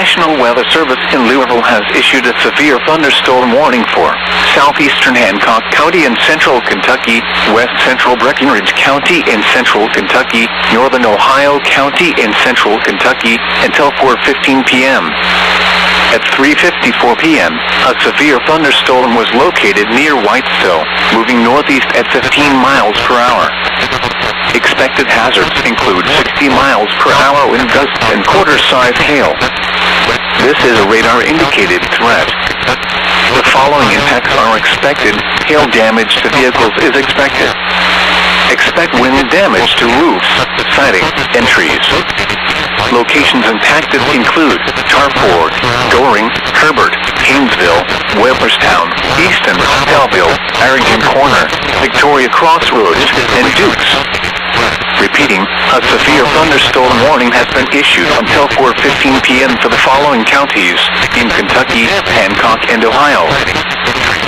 National Weather Service in Louisville has issued a severe thunderstorm warning for southeastern Hancock County in central Kentucky, west central Breckinridge County in central Kentucky, northern Ohio County in central Kentucky until 4:15 p.m. At 3:54 p.m., a severe thunderstorm was located near Whitesville, moving northeast at 15 miles per hour. Expected hazards include 60 miles per hour wind gusts and quarter-size hail. This is a radar-indicated threat. The following impacts are expected. Hail damage to vehicles is expected. Expect wind damage to roofs, siding, and trees. Locations impacted include Tarford, Goring, Herbert, Haynesville, Weberstown, Easton, Belleville, Arrington Corner, Victoria Crossroads, and Dukes. Repeating, a severe thunderstorm warning has been issued until 4:15 p.m. for the following counties in Kentucky, Hancock, and Ohio.